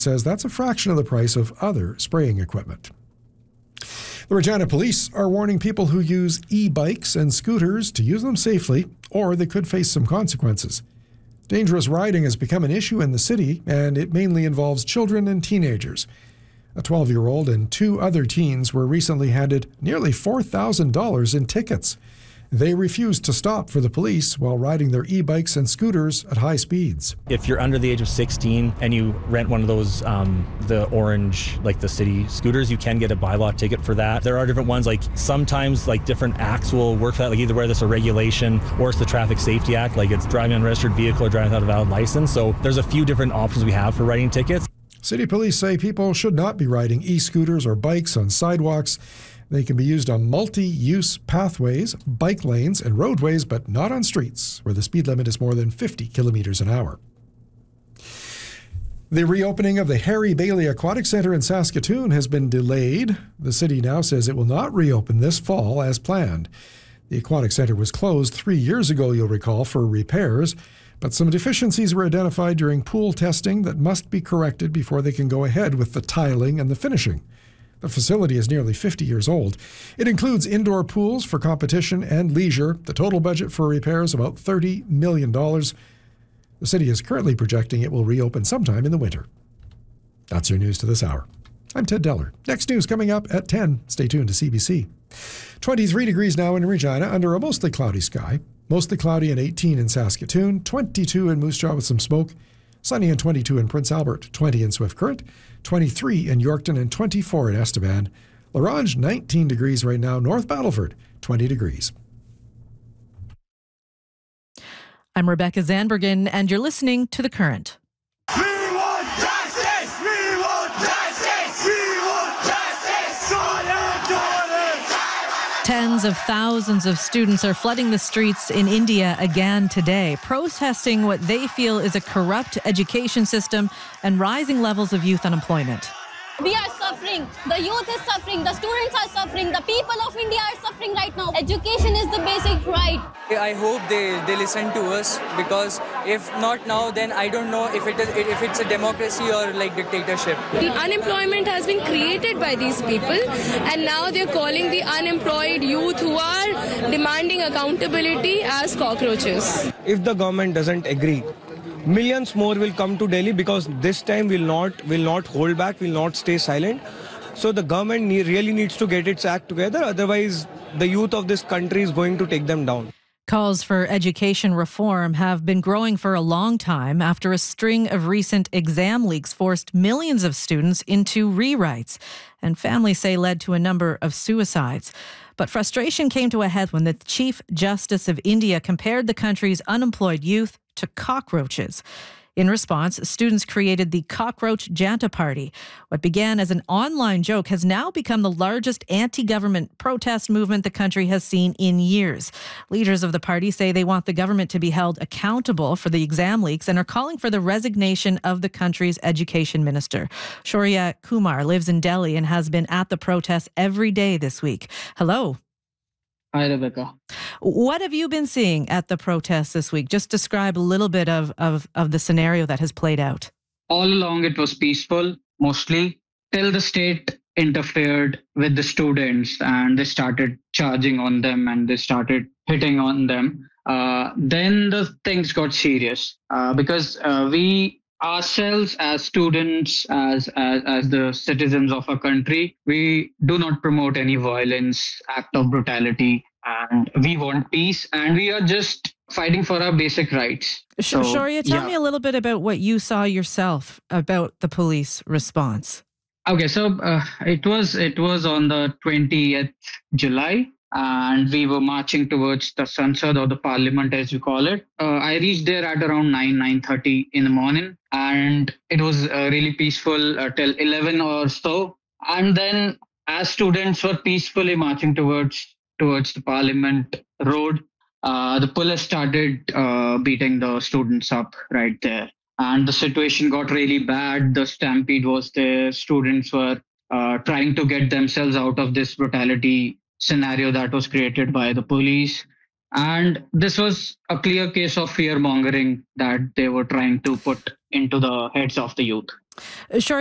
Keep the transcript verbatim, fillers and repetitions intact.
says that's a fraction of the price of other spraying equipment. The Regina Police are warning people who use e-bikes and scooters to use them safely, or they could face some consequences. Dangerous riding has become an issue in the city, and it mainly involves children and teenagers. A twelve-year-old and two other teens were recently handed nearly four thousand dollars in tickets. They refused to stop for the police while riding their e-bikes and scooters at high speeds. If you're under the age of sixteen and you rent one of those, um, the orange, like the city scooters, you can get a bylaw ticket for that. There are different ones, like sometimes like different acts will work for that, like either whether it's a regulation or it's the Traffic Safety Act, like it's driving an unregistered vehicle or driving without a valid license. So there's a few different options we have for writing tickets. City police say people should not be riding e-scooters or bikes on sidewalks. They can be used on multi-use pathways, bike lanes, and roadways, but not on streets where the speed limit is more than fifty kilometers an hour. The reopening of the Harry Bailey Aquatic Centre in Saskatoon has been delayed. The city now says it will not reopen this fall as planned. The Aquatic Centre was closed three years ago, you'll recall, for repairs, but some deficiencies were identified during pool testing that must be corrected before they can go ahead with the tiling and the finishing. The facility is nearly fifty years old. It includes indoor pools for competition and leisure. The total budget for repairs about thirty million dollars. The city is currently projecting it will reopen sometime in the winter. That's your news to this hour. I'm Ted Deller. Next news coming up at ten. Stay tuned to C B C. twenty-three degrees now in Regina under a mostly cloudy sky. Mostly cloudy and eighteen in Saskatoon, twenty-two in Moose Jaw with some smoke. Sunny and twenty-two in Prince Albert, twenty in Swift Current, twenty-three in Yorkton, and twenty-four in Estevan. La Ronge, nineteen degrees right now. North Battleford, twenty degrees. I'm Rebecca Zanbergen, and you're listening to The Current. We want justice! We want justice! We want justice! Silent, silent! Tens of thousands of students are flooding the streets in India again today, protesting what they feel is a corrupt education system and rising levels of youth unemployment. We are suffering. The youth is suffering. The students are suffering. The people of India are suffering right now. Education is the basic right. I hope they, they listen to us, because if not now, then I don't know if it is if it's a democracy or like dictatorship. The unemployment has been created by these people, and now they're calling the unemployed youth who are demanding accountability as cockroaches. If the government doesn't agree, millions more will come to Delhi, because this time will not will not hold back, will not stay silent. So the government need, really needs to get its act together. Otherwise, the youth of this country is going to take them down. Calls for education reform have been growing for a long time after a string of recent exam leaks forced millions of students into rewrites, and families say led to a number of suicides. But frustration came to a head when the Chief Justice of India compared the country's unemployed youth to cockroaches. In response, students created the Cockroach Janta Party. What began as an online joke has now become the largest anti-government protest movement the country has seen in years. Leaders of the party say they want the government to be held accountable for the exam leaks and are calling for the resignation of the country's education minister. Shaurya Kumar lives in Delhi and has been at the protests every day this week. Hello. Hi, Rebecca. What have you been seeing at the protests this week? Just describe a little bit of, of, of the scenario that has played out. All along, it was peaceful, mostly, till the state interfered with the students and they started charging on them and they started hitting on them. Uh, then the things got serious uh, because uh, we ourselves as students, as, as as the citizens of a country, we do not promote any violence, act of brutality, and we want peace, and we are just fighting for our basic rights. So, Shaurya, tell yeah. me a little bit about what you saw yourself about the police response. Okay, so uh, it was it was on the twentieth July. And we were marching towards the Sansad, or the parliament as you call it. Uh, I reached there at around nine, nine thirty in the morning, and it was uh, really peaceful uh, till eleven or so. And then as students were peacefully marching towards towards the parliament road, uh, the police started uh, beating the students up right there. And the situation got really bad. The stampede was there. Students were uh, trying to get themselves out of this brutality scenario that was created by the police. And this was a clear case of fear mongering that they were trying to put into the heads of the youth. Sure.